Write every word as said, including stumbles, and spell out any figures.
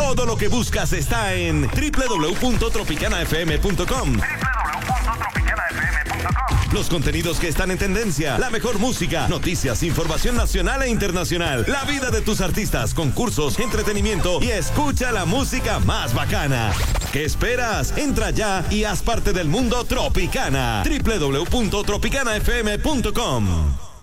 Todo lo que buscas está en doble u doble u doble u punto tropicana f m punto com. doble u doble u doble u punto tropicana f m punto com. Los contenidos que están en tendencia, la mejor música, noticias, información nacional e internacional, la vida de tus artistas, concursos, entretenimiento y escucha la música más bacana. ¿Qué esperas? Entra ya y haz parte del mundo Tropicana. doble u doble u doble u punto tropicana f m punto com.